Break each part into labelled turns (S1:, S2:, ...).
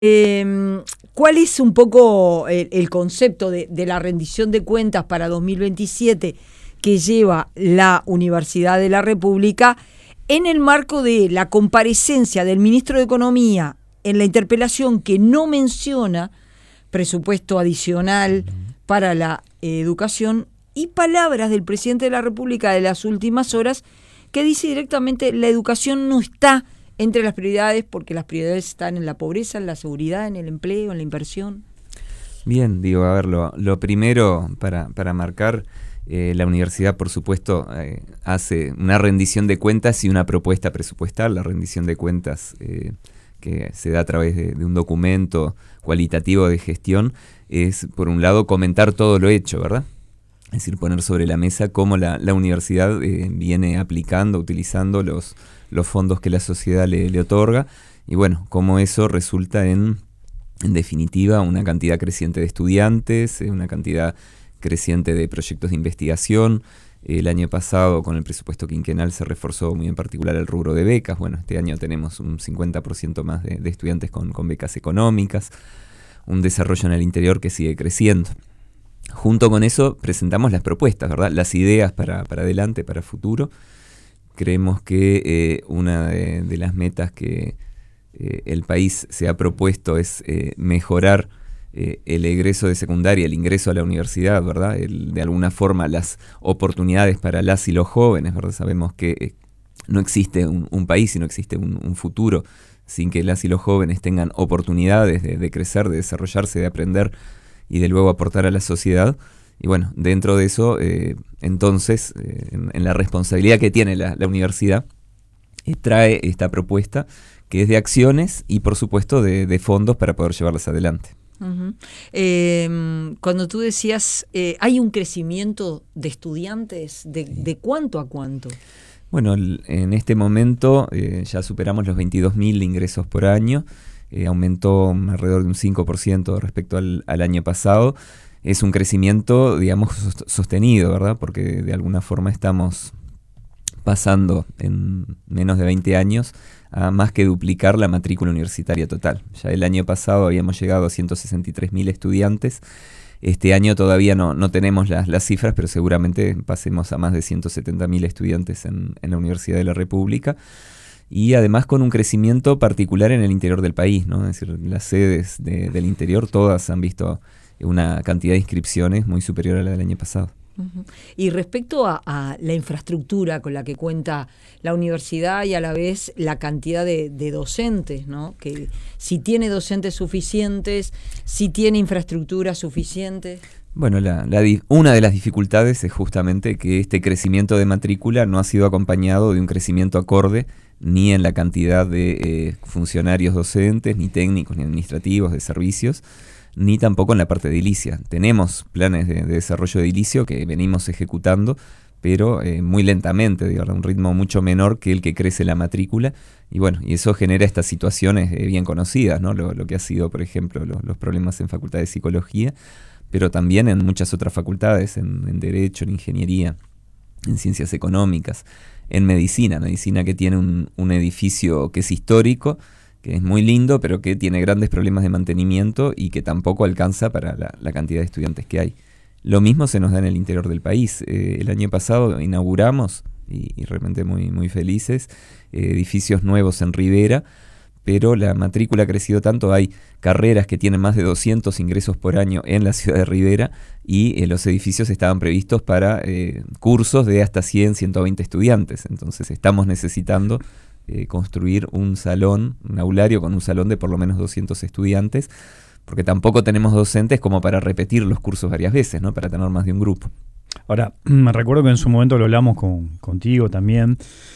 S1: ¿Cuál es un poco el concepto de la rendición de cuentas para 2027 que lleva la Universidad de la República en el marco de la comparecencia del ministro de Economía en la interpelación que no menciona presupuesto adicional para la educación y palabras del presidente de la República de las últimas horas que dice directamente la educación no está entre las prioridades porque las prioridades están en la pobreza, en la seguridad, en el empleo, en la inversión?
S2: Bien, digo, a ver, lo primero para marcar, la universidad, por supuesto, hace una rendición de cuentas y una propuesta presupuestal. La rendición de cuentas que se da a través de un documento cualitativo de gestión es, por un lado, comentar todo lo hecho, ¿verdad? Es decir, poner sobre la mesa cómo la universidad viene aplicando, utilizando los fondos que la sociedad le otorga, y bueno, cómo eso resulta en definitiva, una cantidad creciente de estudiantes, una cantidad creciente de proyectos de investigación. El año pasado, con el presupuesto quinquenal, se reforzó muy en particular el rubro de becas. Bueno, este año tenemos un 50% más de estudiantes con becas económicas, un desarrollo en el interior que sigue creciendo. Junto con eso presentamos las propuestas, ¿verdad? Las ideas para adelante, para futuro. Creemos que una de las metas que el país se ha propuesto es mejorar el egreso de secundaria, el ingreso a la universidad, ¿verdad? De alguna forma las oportunidades para las y los jóvenes, ¿verdad? Sabemos que no existe un país y no existe un futuro sin que las y los jóvenes tengan oportunidades de crecer, de desarrollarse, de aprender y de luego aportar a la sociedad. Y bueno, dentro de eso, entonces, en la responsabilidad que tiene la universidad, trae esta propuesta que es de acciones y, por supuesto, de fondos para poder llevarlas adelante.
S1: Uh-huh. Cuando tú decías, ¿hay un crecimiento de estudiantes? ¿De cuánto a cuánto?
S2: Bueno, en este momento ya superamos los 22.000 ingresos por año. Aumentó alrededor de un 5% respecto al año pasado. Es un crecimiento, digamos, sostenido, ¿verdad? Porque de alguna forma estamos pasando en menos de 20 años a más que duplicar la matrícula universitaria total. Ya el año pasado habíamos llegado a 163.000 estudiantes. Este año todavía no tenemos las cifras, pero seguramente pasemos a más de 170.000 estudiantes en la Universidad de la República. Y además con un crecimiento particular en el interior del país, ¿no? Es decir, las sedes del interior todas han visto una cantidad de inscripciones muy superior a la del año pasado.
S1: Uh-huh. Y respecto a la infraestructura con la que cuenta la universidad y a la vez la cantidad de docentes, ¿no? Que si tiene docentes suficientes, si tiene infraestructura suficiente.
S2: Bueno, una de las dificultades es justamente que este crecimiento de matrícula no ha sido acompañado de un crecimiento acorde ni en la cantidad de funcionarios docentes, ni técnicos, ni administrativos, de servicios, ni tampoco en la parte edilicia. Tenemos planes de desarrollo edilicio que venimos ejecutando, pero muy lentamente, digamos, a un ritmo mucho menor que el que crece la matrícula. Y bueno, y eso genera estas situaciones bien conocidas, ¿no? Lo que ha sido, por ejemplo, los problemas en Facultad de Psicología, pero también en muchas otras facultades, en Derecho, en Ingeniería, en Ciencias Económicas, en Medicina que tiene un edificio que es histórico, que es muy lindo, pero que tiene grandes problemas de mantenimiento y que tampoco alcanza para la cantidad de estudiantes que hay. Lo mismo se nos da en el interior del país. El año pasado inauguramos, y realmente muy, muy felices, edificios nuevos en Rivera, pero la matrícula ha crecido tanto, hay carreras que tienen más de 200 ingresos por año en la ciudad de Rivera y los edificios estaban previstos para cursos de hasta 100, 120 estudiantes. Entonces estamos necesitando construir un aulario con un salón de por lo menos 200 estudiantes, porque tampoco tenemos docentes como para repetir los cursos varias veces, ¿no? Para tener más de un grupo.
S3: Ahora, me recuerdo que en su momento lo hablamos contigo también,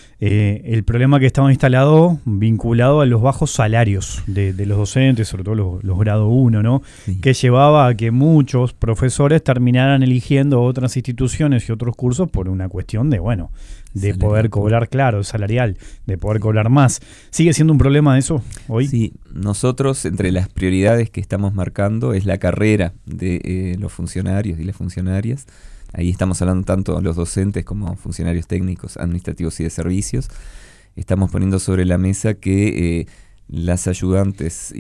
S3: el problema que estaba instalado vinculado a los bajos salarios de los docentes, sobre todo los grado 1, ¿no? Sí. Que llevaba a que muchos profesores terminaran eligiendo otras instituciones y otros cursos por una cuestión de salarial, poder cobrar, claro, salarial, de poder cobrar más. ¿Sigue siendo un problema eso hoy?
S2: Sí, nosotros entre las prioridades que estamos marcando es la carrera de los funcionarios y las funcionarias. Ahí estamos hablando tanto de los docentes como funcionarios técnicos, administrativos y de servicios. Estamos poniendo sobre la mesa que las ayudantes